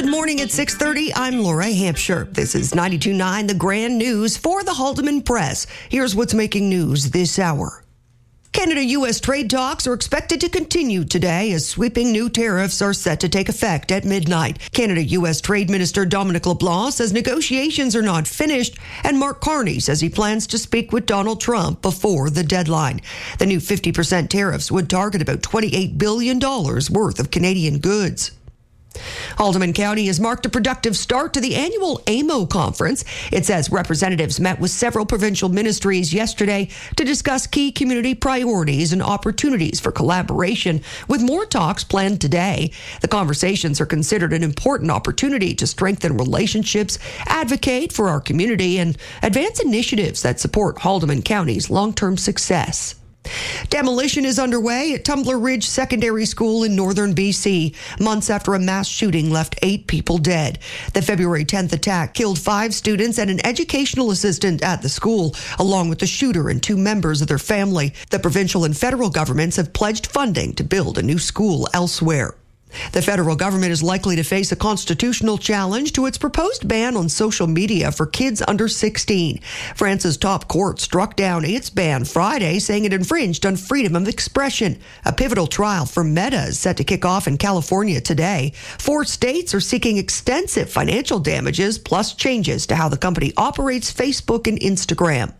Morning at 6:30. I'm Laura Hampshire. This is 92.9, the Grand News for the Haldeman Press. Here's what's making news this hour. Canada-U.S. trade talks are expected to continue today as sweeping new tariffs are set to take effect at midnight. Canada-U.S. Trade Minister Dominic LeBlanc says negotiations are not finished, and Mark Carney says he plans to speak with Donald Trump before the deadline. The new 50% tariffs would target about $28 billion worth of Canadian goods. Haldeman County has marked a productive start to the annual AMO conference. It says representatives met with several provincial ministries yesterday to discuss key community priorities and opportunities for collaboration, with more talks planned today. The conversations are considered an important opportunity to strengthen relationships, advocate for our community, and advance initiatives that support Haldeman County's long-term success. Demolition is underway at Tumbler Ridge Secondary School in northern BC, months after a mass shooting left 8 people dead. The February 10th attack killed 5 students and an educational assistant at the school, along with the shooter and 2 members of their family. The provincial and federal governments have pledged funding to build a new school elsewhere. The federal government is likely to face a constitutional challenge to its proposed ban on social media for kids under 16. France's top court struck down its ban Friday, saying it infringed on freedom of expression. A pivotal trial for Meta is set to kick off in California today. 4 states are seeking extensive financial damages, plus changes to how the company operates Facebook and Instagram.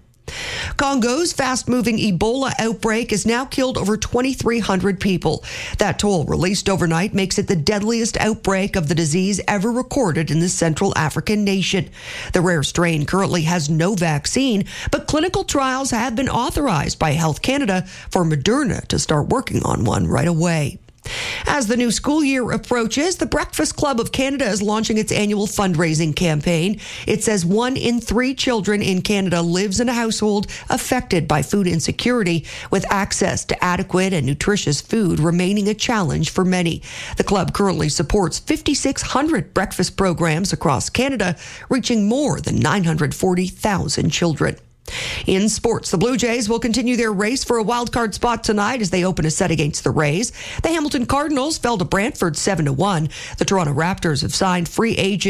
Congo's fast-moving Ebola outbreak has now killed over 2,300 people. That toll, released overnight, makes it the deadliest outbreak of the disease ever recorded in this Central African nation. The rare strain currently has no vaccine, but clinical trials have been authorized by Health Canada for Moderna to start working on one right away. As the new school year approaches, the Breakfast Club of Canada is launching its annual fundraising campaign. It says 1 in 3 children in Canada lives in a household affected by food insecurity, with access to adequate and nutritious food remaining a challenge for many. The club currently supports 5,600 breakfast programs across Canada, reaching more than 940,000 children. In sports, the Blue Jays will continue their race for a wildcard spot tonight as they open a set against the Rays. The Hamilton Cardinals fell to Brantford 7-1. The Toronto Raptors have signed free agent